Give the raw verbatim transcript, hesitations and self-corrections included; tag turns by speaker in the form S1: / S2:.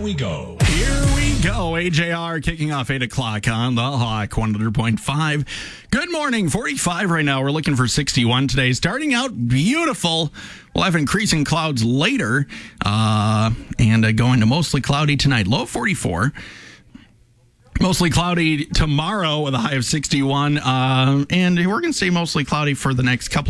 S1: we go.
S2: Here we go. A J R kicking off eight o'clock on the Hawk one hundred point five. Good morning. forty-five right now. We're looking for sixty-one today. Starting out beautiful. We'll have increasing clouds later uh, and uh, going to mostly cloudy tonight. Low forty-four. Mostly cloudy tomorrow with a high of sixty-one. Uh, and we're going to stay mostly cloudy for the next couple